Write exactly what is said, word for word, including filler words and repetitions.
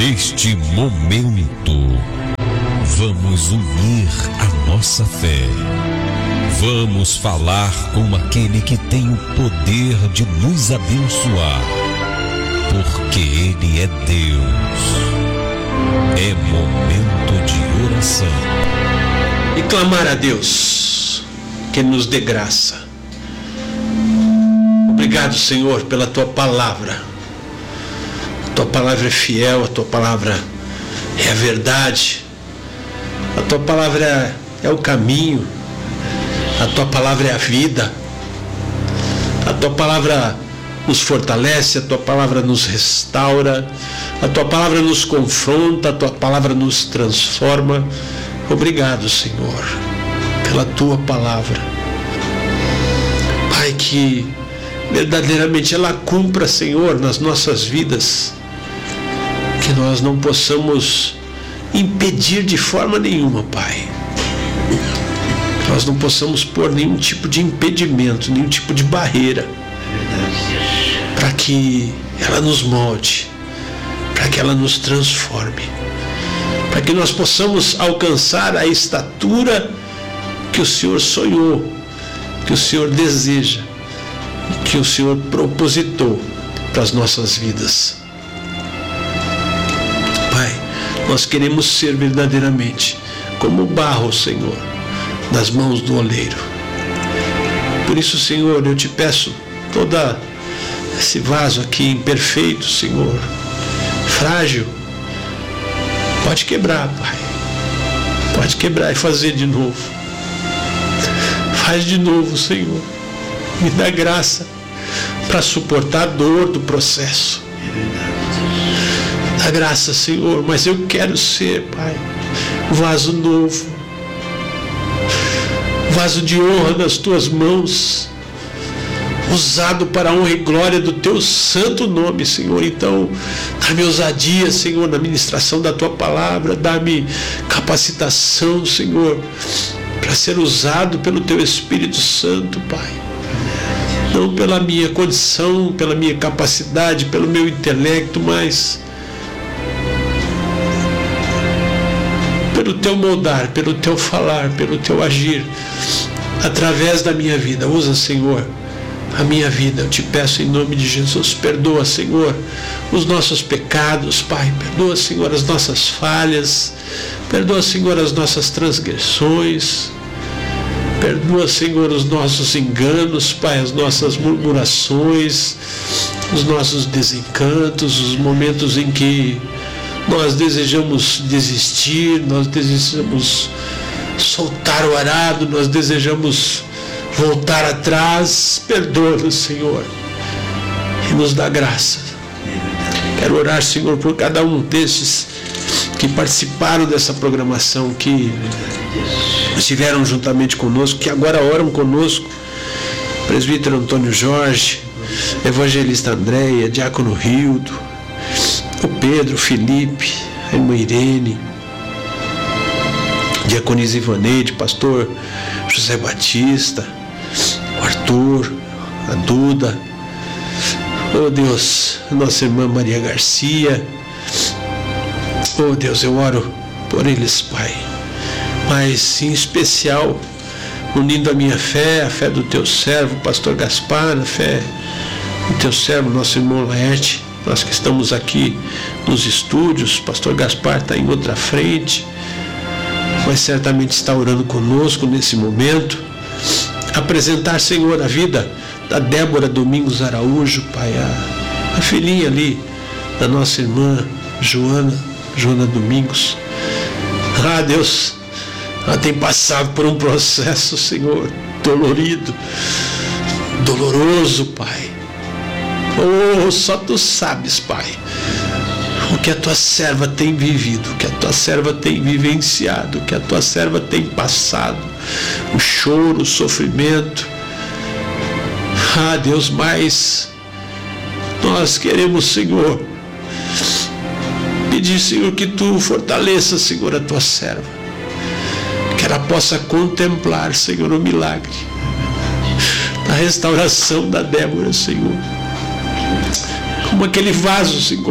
Neste momento, vamos unir a nossa fé. Vamos falar com aquele que tem o poder de nos abençoar, porque Ele é Deus. É momento de oração. E clamar a Deus que Ele nos dê graça. Obrigado, Senhor, pela Tua palavra. A Tua palavra é fiel, a Tua palavra é a verdade. A Tua palavra é, é o caminho. A Tua palavra é a vida. A Tua palavra nos fortalece, a Tua palavra nos restaura, a Tua palavra nos confronta, a Tua palavra nos transforma. Obrigado, Senhor, pela Tua palavra. Pai, que verdadeiramente ela cumpra, Senhor, nas nossas vidas, que nós não possamos impedir de forma nenhuma, Pai. Nós não possamos pôr nenhum tipo de impedimento, nenhum tipo de barreira, para que ela nos molde, para que ela nos transforme, para que nós possamos alcançar a estatura que o Senhor sonhou, que o Senhor deseja, que o Senhor propositou para as nossas vidas. Pai, nós queremos ser verdadeiramente como barro, Senhor, nas mãos do oleiro. Por isso, Senhor, eu te peço, todo esse vaso aqui imperfeito, Senhor, frágil, pode quebrar, Pai. Pode quebrar e fazer de novo. Faz de novo, Senhor. Me dá graça para suportar a dor do processo. Dá graça, Senhor, mas eu quero ser, Pai, um vaso novo, vaso de honra nas Tuas mãos, usado para a honra e glória do Teu santo nome, Senhor. Então, dá-me ousadia, Senhor, na ministração da Tua palavra, dá-me capacitação, Senhor, para ser usado pelo Teu Espírito Santo, Pai. Não pela minha condição, pela minha capacidade, pelo meu intelecto, mas pelo Teu moldar, pelo Teu falar, pelo Teu agir, através da minha vida. Usa, Senhor, a minha vida. Eu te peço em nome de Jesus. Perdoa, Senhor, os nossos pecados, Pai. Perdoa, Senhor, as nossas falhas. Perdoa, Senhor, as nossas transgressões. Perdoa, Senhor, os nossos enganos, Pai, as nossas murmurações, os nossos desencantos, os momentos em que nós desejamos desistir, nós desejamos soltar o arado, nós desejamos voltar atrás. Perdoa-nos, Senhor, e nos dá graça. Quero orar, Senhor, por cada um desses que participaram dessa programação, que estiveram juntamente conosco, que agora oram conosco. Presbítero Antônio Jorge, Evangelista Andréia, Diácono Rildo, o Pedro, o Felipe, a irmã Irene, Diaconisa Ivaneide, Pastor José Batista, o Arthur, a Duda, oh Deus, nossa irmã Maria Garcia. Oh Deus, eu oro por eles, Pai, mas em especial unindo a minha fé, a fé do Teu servo, Pastor Gaspar, a fé do Teu servo, nosso irmão Laerte, nós que estamos aqui nos estúdios. Pastor Gaspar está em outra frente, mas certamente está orando conosco nesse momento. Apresentar, Senhor, a vida da Débora Domingos Araújo, Pai, a, a filhinha ali da nossa irmã Joana, Joana Domingos. Ah, Deus, ela tem passado por um processo, Senhor, dolorido, doloroso, Pai. Oh, só Tu sabes, Pai, o que a Tua serva tem vivido, o que a Tua serva tem vivenciado, o que a Tua serva tem passado, o choro, o sofrimento. Ah, Deus, mas nós queremos, Senhor, pedir, Senhor, que Tu fortaleça, Senhor, a Tua serva, que ela possa contemplar, Senhor, o milagre da restauração da Débora, Senhor, como aquele vaso, Senhor,